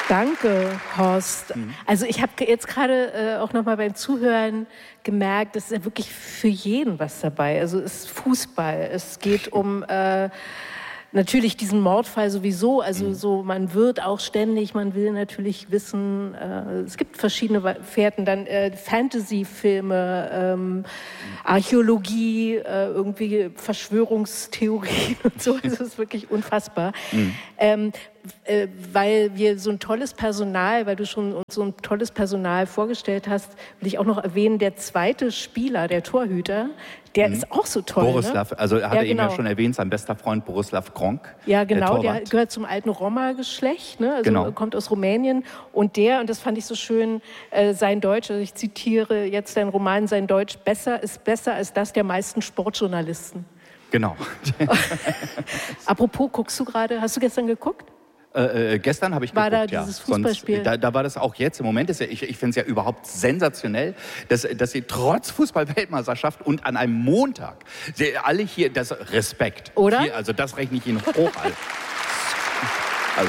Danke, Horst. Also ich habe jetzt gerade auch noch mal beim Zuhören gemerkt, es ist ja wirklich für jeden was dabei. Also es ist Fußball, es geht um natürlich diesen Mordfall sowieso, also so, man wird auch ständig, man will natürlich wissen, es gibt verschiedene Fährten, dann Fantasy-Filme, Archäologie, irgendwie Verschwörungstheorien und so, das ist wirklich unfassbar. Weil wir so ein tolles Personal, weil du schon uns so ein tolles Personal vorgestellt hast, will ich auch noch erwähnen, der zweite Spieler, der Torhüter, der ist auch so toll. Borislav, ne? also hat er eben ja schon erwähnt, sein bester Freund Borislav Gronk. Ja, genau, der gehört zum alten Roma-Geschlecht, ne? Also kommt aus Rumänien. Und das fand ich so schön, sein Deutsch, also ich zitiere jetzt deinen Roman, sein Deutsch ist besser als das der meisten Sportjournalisten. Genau. Apropos, hast du gestern geguckt? Gestern habe ich geguckt, ja. Dieses Fußballspiel? Da war das auch jetzt. Im Moment ist ich finde es ja überhaupt sensationell, dass sie trotz Fußball-Weltmeisterschaft und an einem Montag, alle hier, das Respekt. Oder? Hier, also das rechne ich Ihnen hoch an. Also.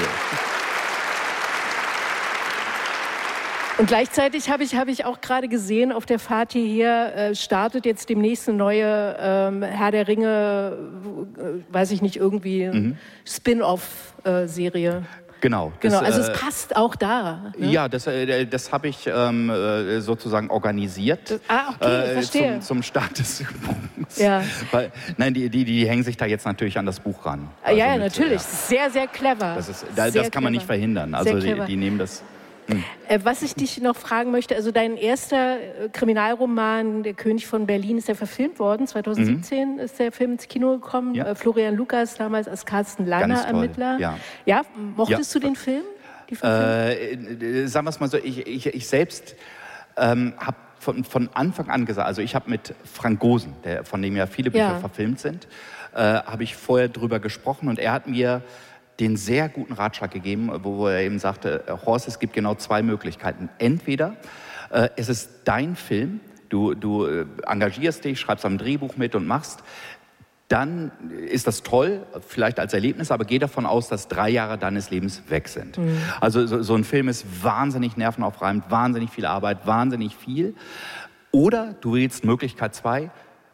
Und gleichzeitig habe ich auch gerade gesehen, auf der Fahrt hierher startet jetzt demnächst eine neue Herr der Ringe, weiß ich nicht, irgendwie Spin-off-Serie. Genau. Also es passt auch da. Ne? Ja, das habe ich sozusagen organisiert. Okay, verstehe. Zum Start des Buchs. Ja. Weil, nein, die hängen sich da jetzt natürlich an das Buch ran. Also ja, natürlich. Sehr, sehr clever. Das kann man nicht verhindern. Also die nehmen das... Was ich dich noch fragen möchte, also dein erster Kriminalroman, Der König von Berlin, ist ja verfilmt worden. 2017 ist der Film ins Kino gekommen. Ja. Florian Lukas damals als Carsten Lange Ermittler. Ja, mochtest du den Film? Sagen wir es mal so, ich selbst habe von Anfang an gesagt, also ich habe mit Frank Gosen, von dem ja viele Bücher verfilmt sind, habe ich vorher drüber gesprochen und er hat mir den sehr guten Ratschlag gegeben, wo er eben sagte, Horst, es gibt genau zwei Möglichkeiten. Entweder es ist dein Film, du engagierst dich, schreibst am Drehbuch mit und machst, dann ist das toll, vielleicht als Erlebnis, aber geh davon aus, dass 3 Jahre deines Lebens weg sind. Also so ein Film ist wahnsinnig nervenaufreibend, wahnsinnig viel Arbeit, wahnsinnig viel. Oder du wählst Möglichkeit 2,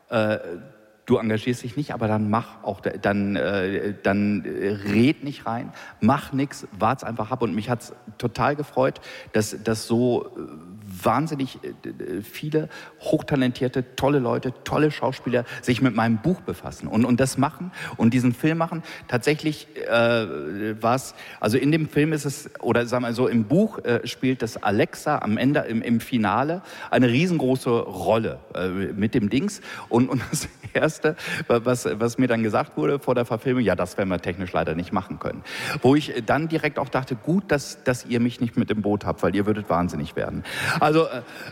du engagierst dich nicht, aber dann dann red nicht rein, mach nichts, wart's einfach ab. Und mich hat's total gefreut, dass so wahnsinnig viele hochtalentierte, tolle Leute, tolle Schauspieler sich mit meinem Buch befassen und das machen und diesen Film machen. Tatsächlich war es, also in dem Film ist es, oder sagen wir so, im Buch spielt das Alexa am Ende, im Finale, eine riesengroße Rolle mit dem Dings. Und das Erste, was mir dann gesagt wurde vor der Verfilmung, ja, das werden wir technisch leider nicht machen können. Wo ich dann direkt auch dachte, gut, dass ihr mich nicht mit im Boot habt, weil ihr würdet wahnsinnig werden. Also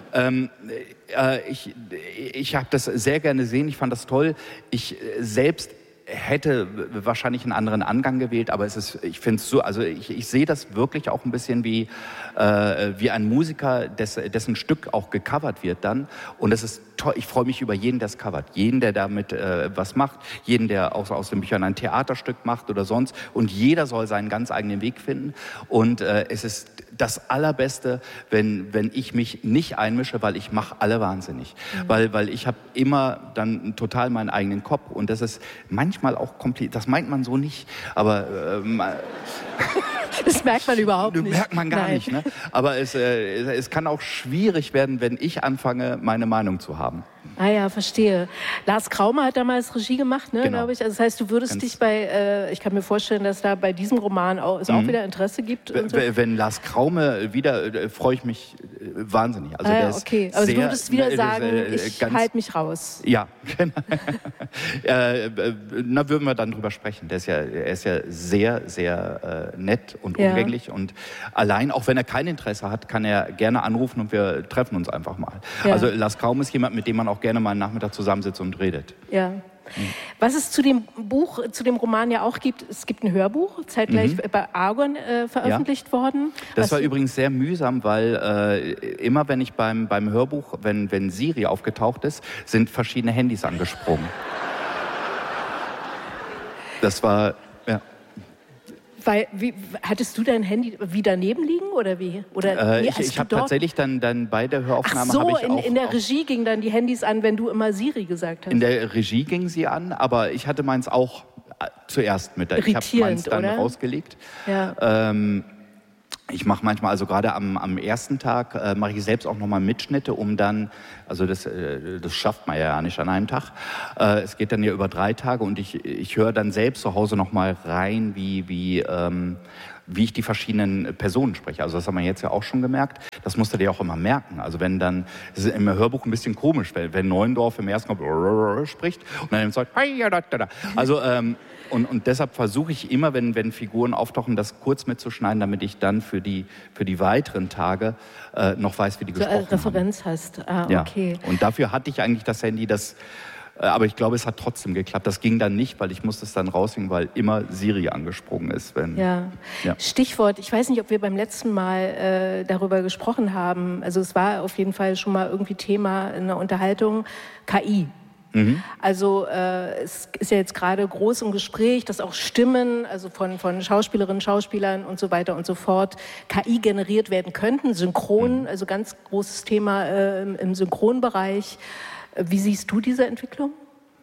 ich habe das sehr gerne gesehen, ich fand das toll. Ich selbst hätte wahrscheinlich einen anderen Angang gewählt, aber ich finde es so, also ich sehe das wirklich auch ein bisschen wie ein Musiker, dessen Stück auch gecovert wird dann. Und das ist toll. Ich freue mich über jeden, der es covert. Jeden, der damit was macht. Jeden, der auch aus den Büchern ein Theaterstück macht oder sonst. Und jeder soll seinen ganz eigenen Weg finden. Und es ist das Allerbeste, wenn ich mich nicht einmische, weil ich mache alle wahnsinnig. Weil ich habe immer dann total meinen eigenen Kopf. Und das ist manchmal auch kompliziert. Das meint man so nicht. Aber das merkt man überhaupt nicht. Merkt man gar nicht. Ne? Aber es kann auch schwierig werden, wenn ich anfange, meine Meinung zu haben. Ah ja, verstehe. Lars Kraume hat damals Regie gemacht, ne, genau. glaube ich. Also das heißt, du würdest dich ich kann mir vorstellen, dass da bei diesem Roman auch wieder Interesse gibt. Und so. Wenn Lars Kraume wieder, freue ich mich wahnsinnig. Also der ist okay. Aber sehr, du würdest wieder sagen, ich halte mich raus. Ja, genau. Na, würden wir dann drüber sprechen. Er ist ja sehr, sehr nett und umgänglich. Und allein, auch wenn er kein Interesse hat, kann er gerne anrufen und wir treffen uns einfach mal. Ja. Also Lars Kraume ist jemand, mit dem man auch gerne mal einen Nachmittag zusammensitzt und redet. Ja. Was es zu dem Buch, zu dem Roman ja auch gibt, es gibt ein Hörbuch, zeitgleich bei Argon veröffentlicht worden. Das war übrigens sehr mühsam, weil immer wenn ich beim Hörbuch, wenn Siri aufgetaucht ist, sind verschiedene Handys angesprungen. Das war, hattest du dein Handy wie daneben liegen oder wie? Oder ich habe tatsächlich dann bei der Höraufnahme... Ach so, in der Regie gingen dann die Handys an, wenn du immer Siri gesagt hast. In der Regie gingen sie an, aber ich hatte meins auch zuerst mit. Ich habe meins dann rausgelegt. Ja. Ich mache manchmal, also gerade am ersten Tag, mache ich selbst auch nochmal Mitschnitte, um dann, also das schafft man ja nicht an einem Tag. Es geht dann ja über 3 Tage und ich höre dann selbst zu Hause nochmal rein, wie ich die verschiedenen Personen spreche. Also das haben wir jetzt ja auch schon gemerkt. Das musst du dir auch immer merken. Also wenn dann, das ist im Hörbuch ein bisschen komisch, wenn Neuendorf im ersten spricht und dann sagt, also und deshalb versuche ich immer, wenn Figuren auftauchen, das kurz mitzuschneiden, damit ich dann für die weiteren Tage noch weiß, wie die gesprochen haben. Referenz hast. Okay. Ja. Und dafür hatte ich eigentlich das Handy, aber ich glaube, es hat trotzdem geklappt. Das ging dann nicht, weil ich musste es dann raushängen, weil immer Siri angesprungen ist. Ja. Stichwort, ich weiß nicht, ob wir beim letzten Mal darüber gesprochen haben. Also es war auf jeden Fall schon mal irgendwie Thema in der Unterhaltung, KI. Mhm. Also es ist ja jetzt gerade groß im Gespräch, dass auch Stimmen, also von Schauspielerinnen, Schauspielern und so weiter und so fort, KI generiert werden könnten, synchron, also ganz großes Thema im Synchronbereich. Wie siehst du diese Entwicklung?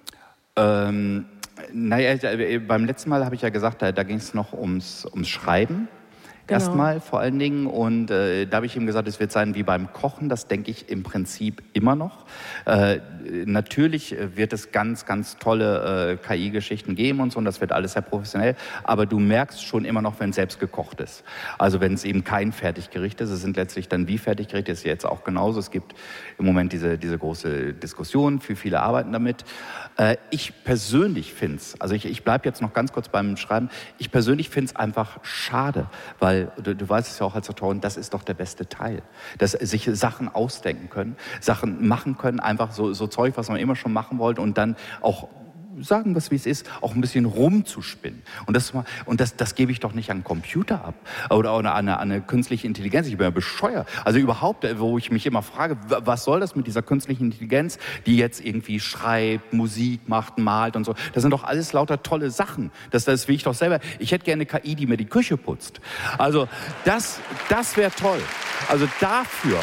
Naja, beim letzten Mal habe ich ja gesagt, da ging es noch ums Schreiben. Genau. Erstmal vor allen Dingen und da habe ich ihm gesagt, es wird sein wie beim Kochen, das denke ich im Prinzip immer noch. Natürlich wird es ganz, ganz tolle KI-Geschichten geben und so und das wird alles sehr professionell, aber du merkst schon immer noch, wenn es selbst gekocht ist. Also wenn es eben kein Fertiggericht ist, es sind letztlich dann wie Fertiggerichte, ist jetzt auch genauso. Es gibt im Moment diese große Diskussion, viele arbeiten damit. Ich persönlich finde es, also ich bleibe jetzt noch ganz kurz beim Schreiben, ich persönlich finde es einfach schade, weil du weißt es ja auch als Autorin, das ist doch der beste Teil, dass sich Sachen ausdenken können, Sachen machen können, einfach so Zeug, was man immer schon machen wollte und dann auch sagen wir es, wie es ist, auch ein bisschen rumzuspinnen. Und das gebe ich doch nicht an einen Computer ab oder an eine künstliche Intelligenz. Ich bin ja bescheuert. Also überhaupt, wo ich mich immer frage, was soll das mit dieser künstlichen Intelligenz, die jetzt irgendwie schreibt, Musik macht, malt und so. Das sind doch alles lauter tolle Sachen. Das will ich doch selber. Ich hätte gerne eine KI, die mir die Küche putzt. Also das wäre toll. Also dafür...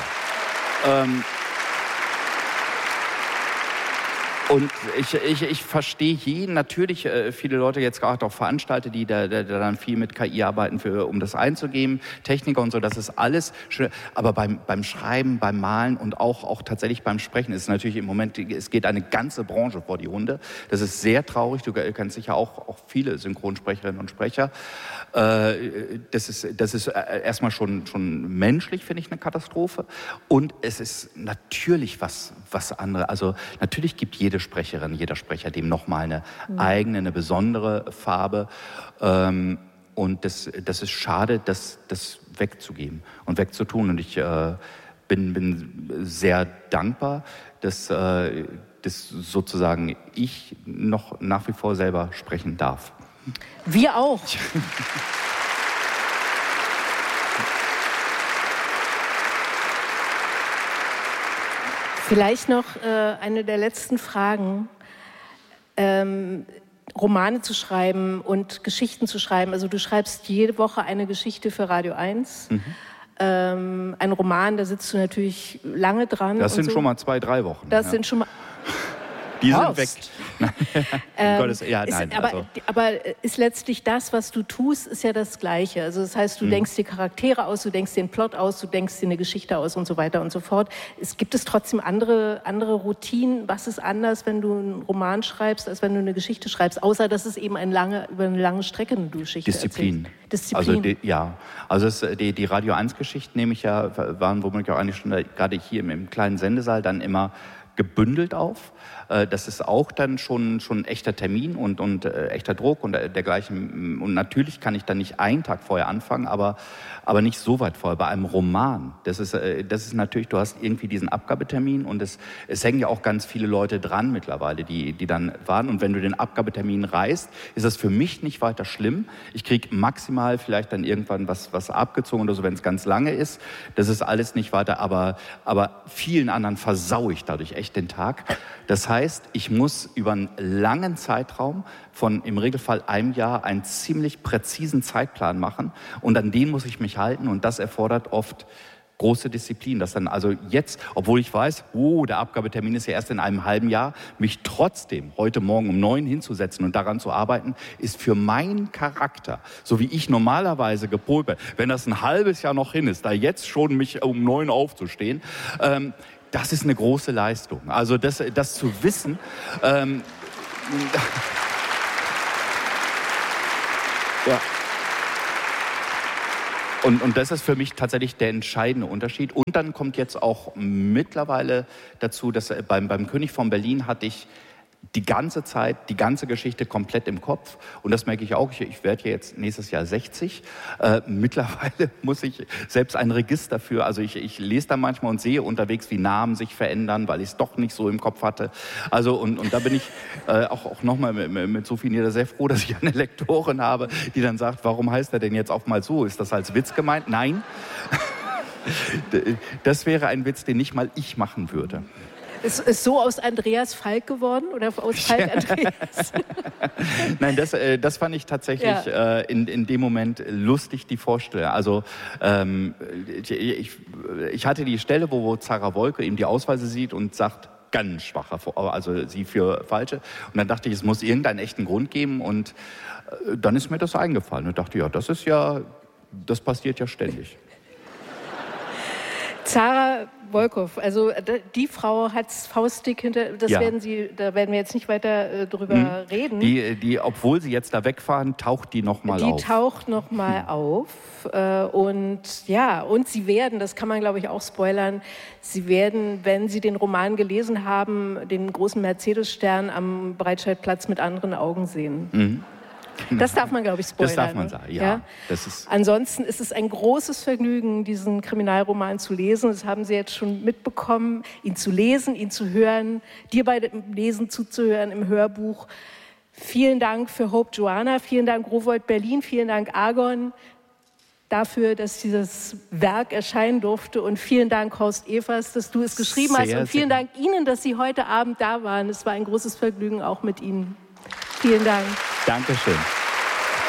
Und ich verstehe jeden, natürlich viele Leute jetzt gerade auch Veranstalter, die da dann viel mit KI arbeiten, um das einzugeben, Techniker und so, das ist alles schön. Aber beim Schreiben, beim Malen und auch tatsächlich beim Sprechen ist es natürlich im Moment, es geht eine ganze Branche vor die Hunde. Das ist sehr traurig, du kennst sicher auch viele Synchronsprecherinnen und Sprecher. Das ist erstmal schon menschlich, finde ich, eine Katastrophe. Und es ist natürlich was anderes. Also natürlich gibt jede Sprecherin, jeder Sprecher dem nochmal eine eigene, eine besondere Farbe. Und das ist schade, das wegzugeben und wegzutun. Und ich bin sehr dankbar, dass sozusagen ich noch nach wie vor selber sprechen darf. Wir auch. Vielleicht noch eine der letzten Fragen. Romane zu schreiben und Geschichten zu schreiben. Also du schreibst jede Woche eine Geschichte für Radio 1. Mhm. Ein Roman, da sitzt du natürlich lange dran. Das sind schon mal 2-3 Wochen. Das sind schon mal... Die sind weg. Aber ist letztlich das, was du tust, ist ja das Gleiche. Also das heißt, du denkst dir Charaktere aus, du denkst dir einen Plot aus, du denkst dir eine Geschichte aus und so weiter und so fort. Gibt es trotzdem andere Routinen? Was ist anders, wenn du einen Roman schreibst, als wenn du eine Geschichte schreibst? Außer, dass es eben über eine lange Strecke eine Geschichte Disziplin. Disziplin. Also die Radio 1-Geschichten nehme ich ja, waren womöglich auch eine Stunde, gerade hier im kleinen Sendesaal, dann immer gebündelt auf. Das ist auch dann schon ein echter Termin und echter Druck und dergleichen. Und natürlich kann ich dann nicht einen Tag vorher anfangen, aber nicht so weit vorher. Bei einem Roman, das ist natürlich, du hast irgendwie diesen Abgabetermin und es hängen ja auch ganz viele Leute dran mittlerweile, die dann warten. Und wenn du den Abgabetermin reißt, ist das für mich nicht weiter schlimm. Ich kriege maximal vielleicht dann irgendwann was abgezogen oder so, wenn es ganz lange ist. Das ist alles nicht weiter, aber vielen anderen versaue ich dadurch echt echt den Tag. Das heißt, ich muss über einen langen Zeitraum von im Regelfall einem Jahr einen ziemlich präzisen Zeitplan machen und an den muss ich mich halten und das erfordert oft große Disziplin, dass dann also jetzt, obwohl ich weiß, der Abgabetermin ist ja erst in einem halben Jahr, mich trotzdem heute Morgen um 9 hinzusetzen und daran zu arbeiten, ist für meinen Charakter, so wie ich normalerweise gepolt bin, wenn das ein halbes Jahr noch hin ist, da jetzt schon mich um 9 aufzustehen, das ist eine große Leistung. Also das zu wissen, ja. Und das ist für mich tatsächlich der entscheidende Unterschied. Und dann kommt jetzt auch mittlerweile dazu, dass beim König von Berlin hatte ich die ganze Zeit, die ganze Geschichte komplett im Kopf. Und das merke ich auch. Ich werde ja jetzt nächstes Jahr 60. Mittlerweile muss ich selbst ein Register für, also ich lese da manchmal und sehe unterwegs, wie Namen sich verändern, weil ich es doch nicht so im Kopf hatte. Also und da bin ich auch nochmal mit Sophie Nieder sehr froh, dass ich eine Lektorin habe, die dann sagt, warum heißt er denn jetzt auf mal so? Ist das als Witz gemeint? Nein. Das wäre ein Witz, den nicht mal ich machen würde. Ist so aus Andreas Falk geworden oder aus Falk Andreas? Nein, das fand ich tatsächlich in dem Moment lustig, die Vorstellung. Also ich hatte die Stelle, wo Zara Wolke eben die Ausweise sieht und sagt, ganz schwacher, also sie für falsche. Und dann dachte ich, es muss irgendeinen echten Grund geben und dann ist mir das eingefallen und dachte, das passiert ja ständig. Zara Wolkow, also die Frau hat's faustdick hinter, da werden wir jetzt nicht weiter drüber reden. Die, obwohl sie jetzt da wegfahren, taucht die nochmal auf. Die taucht nochmal auf und sie werden, das kann man glaube ich auch spoilern, sie werden, wenn sie den Roman gelesen haben, den großen Mercedes-Stern am Breitscheidplatz mit anderen Augen sehen. Mhm. Das darf man, glaube ich, spoilern. Das darf man sagen, ja. Ansonsten ist es ein großes Vergnügen, diesen Kriminalroman zu lesen. Das haben Sie jetzt schon mitbekommen, ihn zu lesen, ihn zu hören, dir bei dem Lesen zuzuhören im Hörbuch. Vielen Dank für Hope Joanna, vielen Dank Rowohlt Berlin, vielen Dank Argon dafür, dass dieses Werk erscheinen durfte und vielen Dank Horst Evers, dass du es geschrieben hast und vielen Dank Ihnen, dass Sie heute Abend da waren. Es war ein großes Vergnügen auch mit Ihnen. Vielen Dank. Dankeschön.